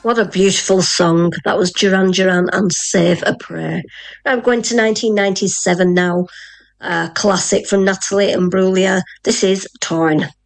What a beautiful song. That was Duran Duran and Save a Prayer. I'm going to 1997 now. Classic from Natalie Imbruglia. This is Torn.